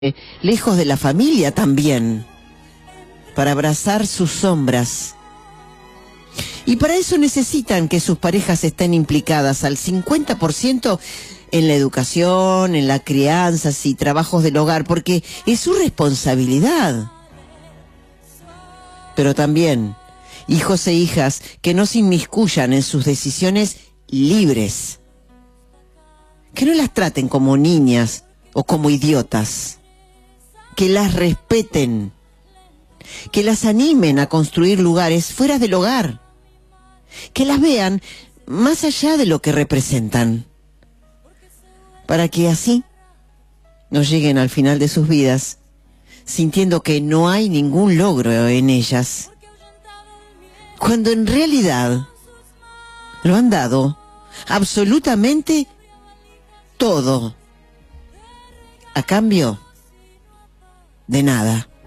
lejos de la familia también, para abrazar sus sombras. Y para eso necesitan que sus parejas estén implicadas al 50% en la educación, en la crianza y trabajos del hogar, porque es su responsabilidad. Pero también hijos e hijas que no se inmiscuyan en sus decisiones libres, que no las traten como niñas o como idiotas, que las respeten, que las animen a construir lugares fuera del hogar, que las vean más allá de lo que representan, para que así no lleguen al final de sus vidas sintiendo que no hay ningún logro en ellas, cuando en realidad lo han dado absolutamente todo, a cambio de nada.